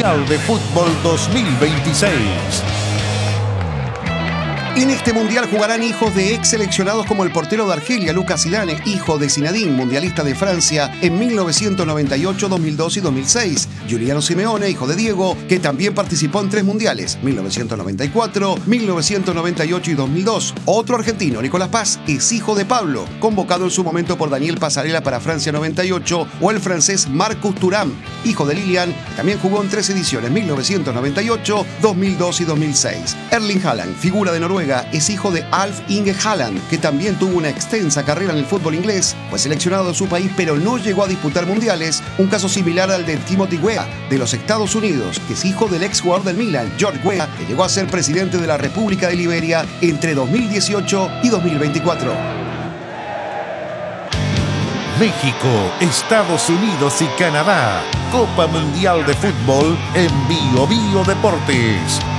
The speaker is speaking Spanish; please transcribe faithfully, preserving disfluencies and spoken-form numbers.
Mundial de Fútbol dos mil veintiséis. En este mundial jugarán hijos de ex seleccionados como el portero de Argelia, Lucas Zidane, hijo de Zinedine, mundialista de Francia en mil novecientos noventa y ocho, dos mil dos y dos mil seis. Giuliano Simeone, hijo de Diego, que también participó en tres mundiales, mil novecientos noventa y cuatro, mil novecientos noventa y ocho y dos mil dos. Otro argentino, Nicolás Paz, es hijo de Pablo, convocado en su momento por Daniel Pasarela para Francia noventa y ocho, o el francés Marcus Thuram, hijo de Lilian, que también jugó en tres ediciones, mil novecientos noventa y ocho, dos mil dos y dos mil seis. Erling Haaland, figura de Noruega, es hijo de Alf Inge Haaland, que también tuvo una extensa carrera en el fútbol inglés. Fue seleccionado de su país, pero no llegó a disputar mundiales. Un caso similar al de Timothy Weah, de los Estados Unidos, que es hijo del ex jugador del Milan, George Weah, que llegó a ser presidente de la República de Liberia entre dos mil dieciocho y dos mil veinticuatro. México, Estados Unidos y Canadá. Copa Mundial de Fútbol en Bio Bio Deportes.